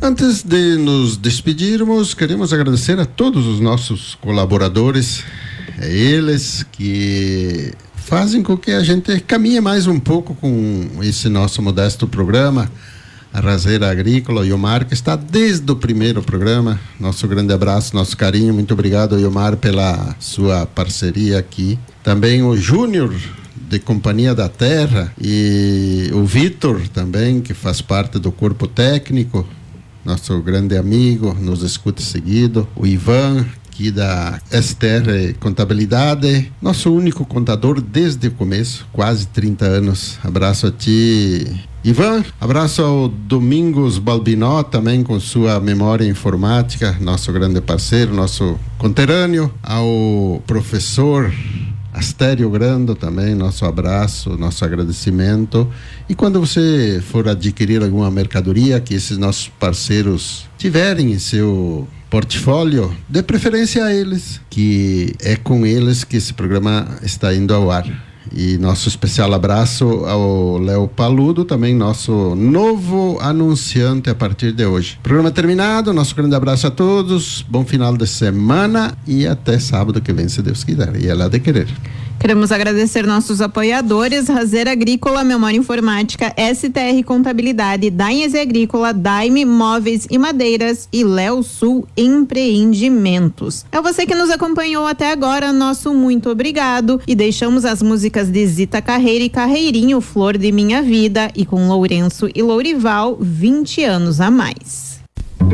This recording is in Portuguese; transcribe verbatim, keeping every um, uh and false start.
Antes de nos despedirmos, queremos agradecer a todos os nossos colaboradores, é eles que fazem com que a gente caminhe mais um pouco com esse nosso modesto programa, a Raseira Agrícola, Iomar, que está desde o primeiro programa. Nosso grande abraço, nosso carinho, muito obrigado, Iomar, pela sua parceria aqui. Também o Júnior, de Companhia da Terra, e o Vitor também, que faz parte do corpo técnico, nosso grande amigo, nos escuta seguido, o Ivan, aqui da S T R Contabilidade, nosso único contador desde o começo, quase trinta anos. Abraço a ti, Ivan. Abraço ao Domingos Balbinó, também com sua memória informática, nosso grande parceiro, nosso conterrâneo. Ao professor Astério Grando também, nosso abraço, nosso agradecimento. E quando você for adquirir alguma mercadoria que esses nossos parceiros tiverem em seu portfólio, dê preferência a eles, que é com eles que esse programa está indo ao ar. E nosso especial abraço ao Léo Paludo, também nosso novo anunciante a partir de hoje. Programa terminado, nosso grande abraço a todos, bom final de semana e até sábado que vem, se Deus quiser, e ela de querer. Queremos agradecer nossos apoiadores: Raseira Agrícola, Memória Informática, S T R Contabilidade, Dainese Agrícola, Daime Móveis e Madeiras e Léo Sul Empreendimentos. É você que nos acompanhou até agora, nosso muito obrigado, e deixamos as músicas de Zita Carreira e Carreirinho, Flor de Minha Vida, e com Lourenço e Lourival, vinte anos a mais.